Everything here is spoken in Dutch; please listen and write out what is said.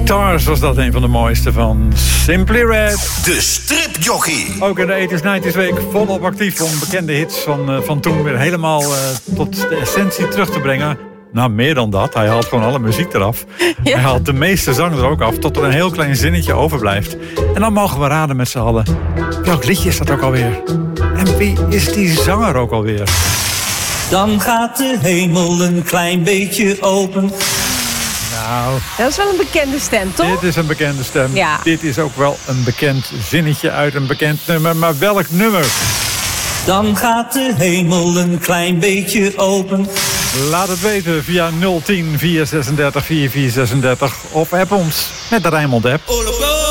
Stars was dat een van de mooiste van Simply Red. De stripjockey. Ook in de 80s, 90s week volop actief om bekende hits van toen weer helemaal tot de essentie terug te brengen. Nou, meer dan dat. Hij haalt gewoon alle muziek eraf. Ja. Hij haalt de meeste zang er ook af, tot er een heel klein zinnetje overblijft. En dan mogen we raden met z'n allen. Welk liedje is dat ook alweer? En wie is die zanger ook alweer? Dan gaat de hemel een klein beetje open. Nou, dat is wel een bekende stem, toch? Dit is een bekende stem. Ja. Dit is ook wel een bekend zinnetje uit een bekend nummer. Maar welk nummer? Dan gaat de hemel een klein beetje open. Laat het weten via 010 436 4436 of app ons met de Rijnmond app.